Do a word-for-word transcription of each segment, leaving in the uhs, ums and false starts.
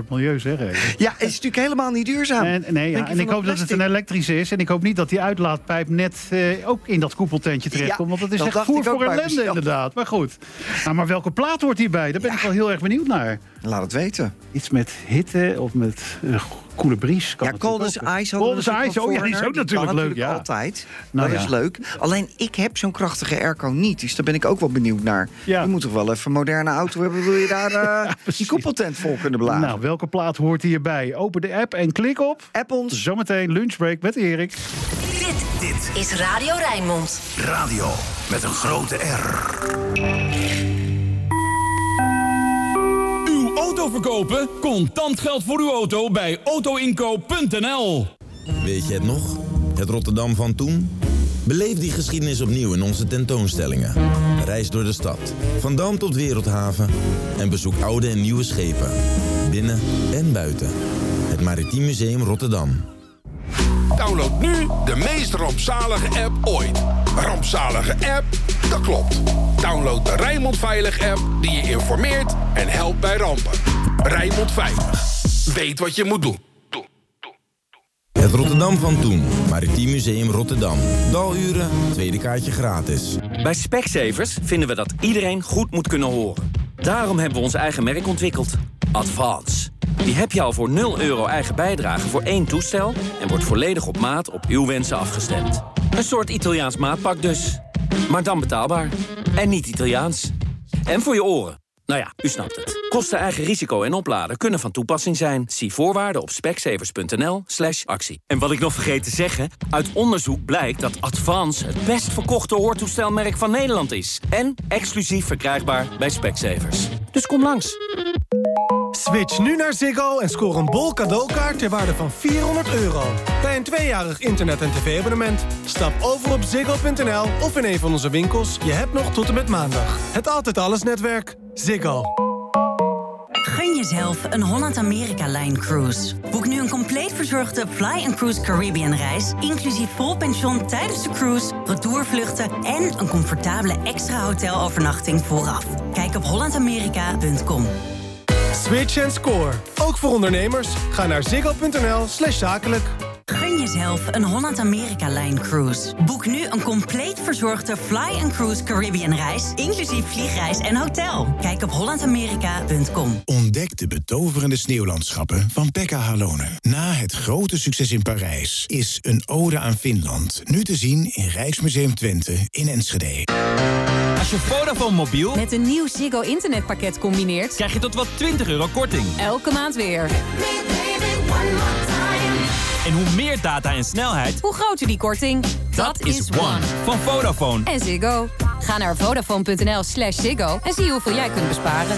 het milieu zeggen. Ja, het is natuurlijk helemaal niet duurzaam. En, nee, ja, en ik hoop dat het een elektrische is. En ik hoop niet dat die uitlaatpijp net uh, ook in dat koepeltentje terechtkomt. Want dat is dat echt voer voor ellende mezelf. inderdaad. Maar goed. Nou, maar welke plaat hoort hierbij? Daar ben ja. ik wel heel erg benieuwd naar. Laat het weten. Iets met hitte of met uh, koele bries. Ja, Cold as Ice. Cold as Ice, oh ja, die is ook natuurlijk leuk. Ja. Altijd. Nou, dat ja. is leuk. Alleen, ik heb zo'n krachtige airco niet. Dus daar ben ik ook wel benieuwd naar. Ja. Je moet toch wel even een moderne auto hebben. Wil je daar uh, ja, die koepeltent vol kunnen blazen? Nou, welke plaat hoort hierbij? Open de app en klik op. App ons. Zometeen lunchbreak met Erik. Dit, dit is Radio Rijnmond. Radio met een grote R. Uw auto verkopen? Contant geld voor uw auto bij autoinkoop punt n l. Weet je het nog? Het Rotterdam van toen? Beleef die geschiedenis opnieuw in onze tentoonstellingen. Reis door de stad, van Dam tot Wereldhaven. En bezoek oude en nieuwe schepen. Binnen en buiten. Het Maritiem Museum Rotterdam. Download nu de meest rampzalige app ooit. Rampzalige app? Dat klopt. Download de Rijnmond Veilig app die je informeert en helpt bij rampen. Rijnmond Veilig. Weet wat je moet doen. Het Rotterdam van toen. Maritiem Museum Rotterdam. Daluren, tweede kaartje gratis. Bij Specsavers vinden we dat iedereen goed moet kunnen horen. Daarom hebben we ons eigen merk ontwikkeld. Advance. Die heb je al voor nul euro eigen bijdrage voor één toestel en wordt volledig op maat op uw wensen afgestemd. Een soort Italiaans maatpak dus. Maar dan betaalbaar. En niet Italiaans. En voor je oren. Nou ja, u snapt het. Kosten, eigen risico en opladen kunnen van toepassing zijn. Zie voorwaarden op specsavers punt n l slash actie. En wat ik nog vergeet te zeggen, uit onderzoek blijkt dat Advance het best verkochte hoortoestelmerk van Nederland is. En exclusief verkrijgbaar bij Specsavers. Dus kom langs. Switch nu naar Ziggo en scoor een bol cadeaukaart ter waarde van vierhonderd euro. Bij een tweejarig internet- en tv-abonnement. Stap over op ziggo punt n l of in een van onze winkels. Je hebt nog tot en met maandag. Het Altijd Alles netwerk. Ziggo. Gun jezelf een Holland-Amerika-Line-cruise. Boek nu een compleet verzorgde Fly and Cruise Caribbean-reis... inclusief vol pension tijdens de cruise, retourvluchten... en een comfortabele extra hotelovernachting vooraf. Kijk op holland amerika punt com. Switch en score. Ook voor ondernemers. Ga naar ziggo punt n l slash zakelijk. Gun jezelf een Holland-Amerika-Line-cruise. Boek nu een compleet verzorgde Fly and Cruise Caribbean-reis... inclusief vliegreis en hotel. Kijk op holland amerika punt com. Ontdek de betoverende sneeuwlandschappen van Pekka Halonen. Na het grote succes in Parijs is een ode aan Finland... nu te zien in Rijksmuseum Twente in Enschede. Als je Vodafone mobiel met een nieuw Ziggo internetpakket combineert... krijg je tot wel twintig euro korting. Elke maand weer. En hoe meer data en snelheid, hoe groter die korting. Dat, Dat is is One. One. Van Vodafone. En Ziggo. Ga naar vodafone punt n l slash Ziggo en zie hoeveel jij kunt besparen.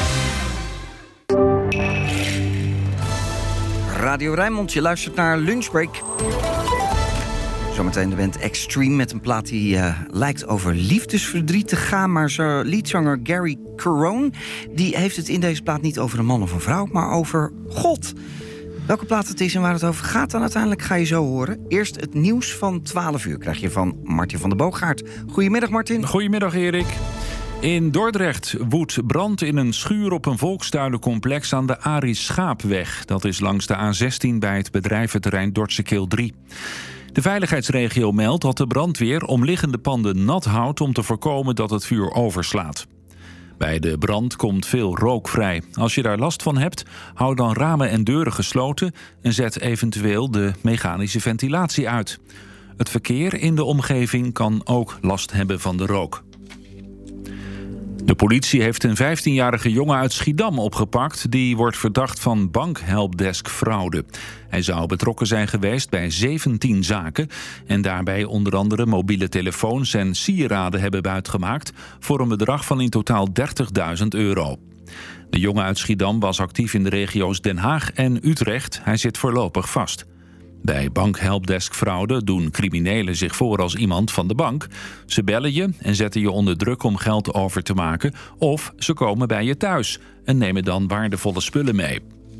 Radio Rijnmond, je luistert naar Lunchbreak. Zometeen de band Extreme met een plaat die uh, lijkt over liefdesverdriet te gaan. Maar zo, liedzanger Gary Cerrone, die heeft het in deze plaat niet over een man of een vrouw, maar over God. Welke plaat het is en waar het over gaat dan uiteindelijk ga je zo horen. Eerst het nieuws van twaalf uur krijg je van Martin van der Boogaard. Goedemiddag Martin. Goedemiddag Erik. In Dordrecht woedt brand in een schuur op een volkstuinencomplex aan de Aris Schaapweg. Dat is langs de A zestien bij het bedrijventerrein Dordtse Kil drie. De veiligheidsregio meldt dat de brandweer omliggende panden nat houdt om te voorkomen dat het vuur overslaat. Bij de brand komt veel rook vrij. Als je daar last van hebt, hou dan ramen en deuren gesloten en zet eventueel de mechanische ventilatie uit. Het verkeer in de omgeving kan ook last hebben van de rook. De politie heeft een vijftienjarige jongen uit Schiedam opgepakt. Die wordt verdacht van bankhelpdesk-fraude. Hij zou betrokken zijn geweest bij zeventien zaken... en daarbij onder andere mobiele telefoons en sieraden hebben buitgemaakt... voor een bedrag van in totaal dertigduizend euro. De jongen uit Schiedam was actief in de regio's Den Haag en Utrecht. Hij zit voorlopig vast. Bij bankhelpdesk-fraude doen criminelen zich voor als iemand van de bank. Ze bellen je en zetten je onder druk om geld over te maken... of ze komen bij je thuis en nemen dan waardevolle spullen mee.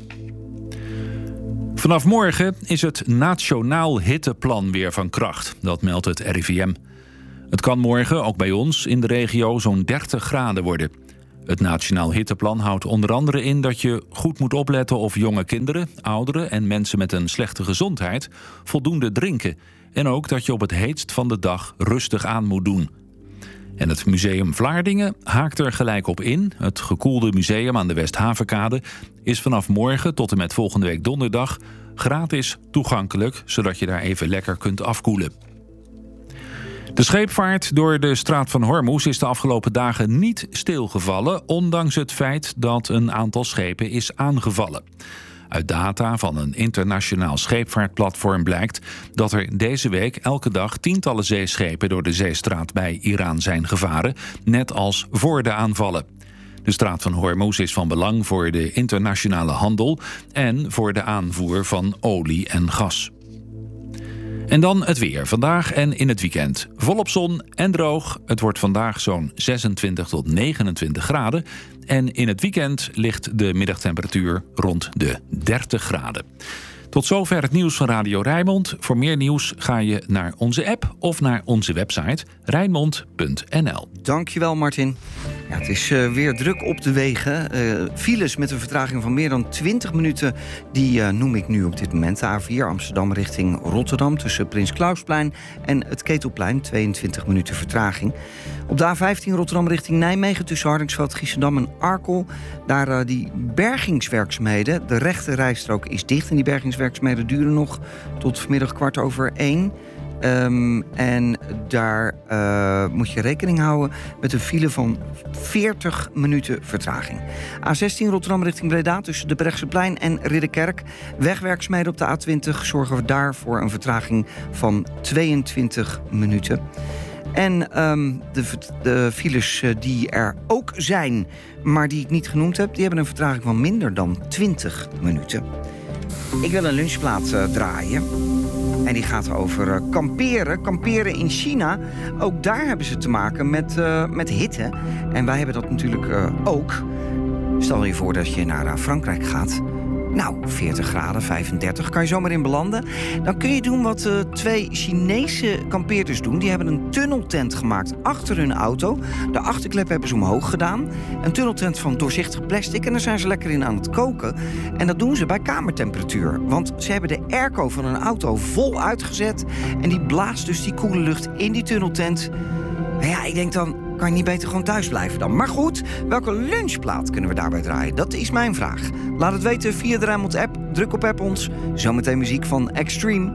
Vanaf morgen is het Nationaal Hitteplan weer van kracht. Dat meldt het R I V M. Het kan morgen, ook bij ons, in de regio zo'n dertig graden worden. Het Nationaal Hitteplan houdt onder andere in dat je goed moet opletten of jonge kinderen, ouderen en mensen met een slechte gezondheid voldoende drinken. En ook dat je op het heetst van de dag rustig aan moet doen. En het Museum Vlaardingen haakt er gelijk op in. Het gekoelde museum aan de Westhavenkade is vanaf morgen tot en met volgende week donderdag gratis toegankelijk, zodat je daar even lekker kunt afkoelen. De scheepvaart door de Straat van Hormuz is de afgelopen dagen niet stilgevallen, ondanks het feit dat een aantal schepen is aangevallen. Uit data van een internationaal scheepvaartplatform blijkt dat er deze week elke dag tientallen zeeschepen door de zeestraat bij Iran zijn gevaren, net als voor de aanvallen. De Straat van Hormuz is van belang voor de internationale handel en voor de aanvoer van olie en gas. En dan het weer. Vandaag en in het weekend. Volop zon en droog. Het wordt vandaag zo'n zesentwintig tot negenentwintig graden. En in het weekend ligt de middagtemperatuur rond de dertig graden. Tot zover het nieuws van Radio Rijnmond. Voor meer nieuws ga je naar onze app of naar onze website rijnmond punt n l. Dankjewel, Martin. Ja, het is uh, weer druk op de wegen. Uh, files met een vertraging van meer dan twintig minuten... die uh, noem ik nu op dit moment. De A vier Amsterdam richting Rotterdam... tussen Prins Klausplein en het Ketelplein. tweeëntwintig minuten vertraging. Op de A vijftien Rotterdam richting Nijmegen... tussen Hardingsveld, Giessendam en Arkel. Daar uh, die bergingswerkzaamheden. De rechte rijstrook is dicht... en die bergingswerkzaamheden duren nog tot vanmiddag kwart over één... Um, en daar uh, moet je rekening houden met een file van veertig minuten vertraging. A zestien Rotterdam richting Breda tussen de Brechtseplein en Ridderkerk. Wegwerkzaamheden op de A twintig zorgen we daar voor een vertraging van tweeëntwintig minuten. En um, de, de files die er ook zijn, maar die ik niet genoemd heb... die hebben een vertraging van minder dan twintig minuten. Ik wil een lunchplaat uh, draaien. En die gaat over uh, kamperen. Kamperen in China. Ook daar hebben ze te maken met, uh, met hitte. En wij hebben dat natuurlijk uh, ook. Stel je voor dat je naar uh, Frankrijk gaat. Nou, veertig graden, vijfendertig, kan je zomaar in belanden. Dan kun je doen wat uh, twee Chinese kampeerders doen. Die hebben een tunneltent gemaakt achter hun auto. De achterklep hebben ze omhoog gedaan. Een tunneltent van doorzichtig plastic. En daar zijn ze lekker in aan het koken. En dat doen ze bij kamertemperatuur. Want ze hebben de airco van hun auto vol uitgezet. En die blaast dus die koele lucht in die tunneltent. Nou ja, ik denk dan... kan je niet beter gewoon thuis blijven dan? Maar goed, welke lunchplaat kunnen we daarbij draaien? Dat is mijn vraag. Laat het weten via de Rijnmond app. Druk op app ons. Zometeen muziek van Extreme.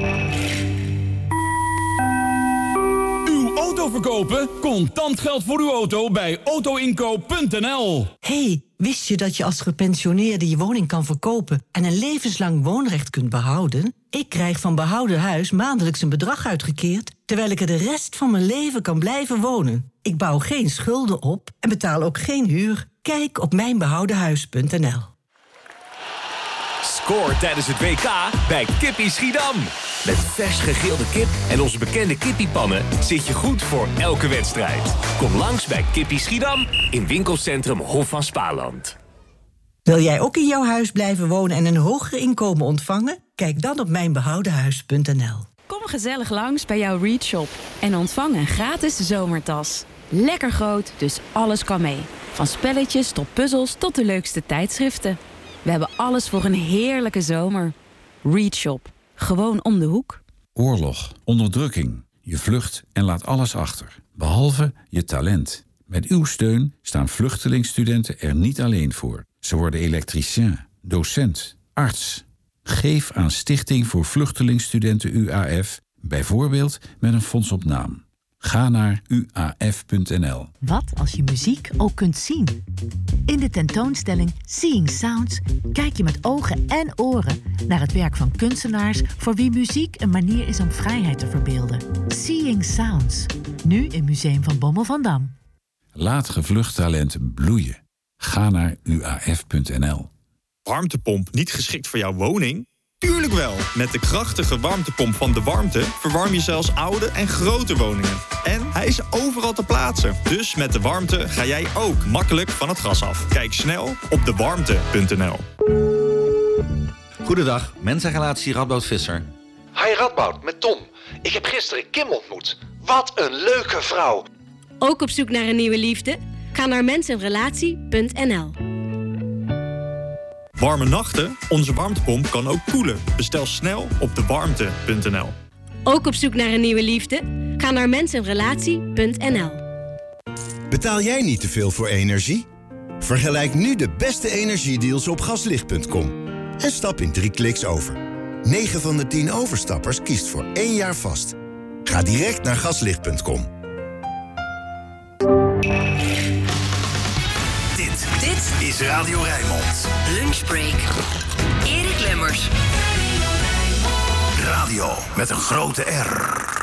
Uw auto verkopen? Contant geld voor uw auto bij auto inkoop punt n l. Hey, wist je dat je als gepensioneerde je woning kan verkopen... en een levenslang woonrecht kunt behouden? Ik krijg van Behouden Huis maandelijks een bedrag uitgekeerd... terwijl ik er de rest van mijn leven kan blijven wonen. Ik bouw geen schulden op en betaal ook geen huur. Kijk op mijn behouden huis punt n l. Scoor tijdens het W K bij Kippie Schiedam. Met vers gegrilde kip en onze bekende kippiepannen zit je goed voor elke wedstrijd. Kom langs bij Kippie Schiedam in winkelcentrum Hof van Spaarland. Wil jij ook in jouw huis blijven wonen en een hoger inkomen ontvangen? Kijk dan op mijn behouden huis punt n l. Kom gezellig langs bij jouw Read Shop en ontvang een gratis zomertas. Lekker groot, dus alles kan mee. Van spelletjes tot puzzels tot de leukste tijdschriften. We hebben alles voor een heerlijke zomer. Read Shop. Gewoon om de hoek. Oorlog, onderdrukking. Je vlucht en laat alles achter. Behalve je talent. Met uw steun staan vluchtelingstudenten er niet alleen voor. Ze worden elektricien, docent, arts. Geef aan Stichting voor Vluchtelingstudenten U A F, bijvoorbeeld met een fonds op naam. Ga naar u a f punt n l. Wat als je muziek ook kunt zien? In de tentoonstelling Seeing Sounds kijk je met ogen en oren naar het werk van kunstenaars voor wie muziek een manier is om vrijheid te verbeelden. Seeing Sounds, nu in Museum van Bommel van Dam. Laat gevlucht talent bloeien. Ga naar u a f punt n l. Warmtepomp niet geschikt voor jouw woning? Tuurlijk wel! Met de krachtige warmtepomp van De Warmte verwarm je zelfs oude en grote woningen. En hij is overal te plaatsen. Dus met De Warmte ga jij ook makkelijk van het gas af. Kijk snel op de warmte punt n l. Goedendag, mens en relatie Radboud Visser. Hi Radboud, met Tom. Ik heb gisteren Kim ontmoet. Wat een leuke vrouw. Ook op zoek naar een nieuwe liefde? Ga naar mensenrelatie punt n l. Warme nachten? Onze warmtepomp kan ook koelen. Bestel snel op de warmte punt n l. Ook op zoek naar een nieuwe liefde? Ga naar mensenrelatie punt n l. Betaal jij niet te veel voor energie? Vergelijk nu de beste energiedeals op gaslicht punt com. En stap in drie kliks over. negen van de tien overstappers kiest voor één jaar vast. Ga direct naar gaslicht punt com. Dit, dit is Radio Rijnmond. Lunchbreak. Erik Lemmers. Radio met een grote R.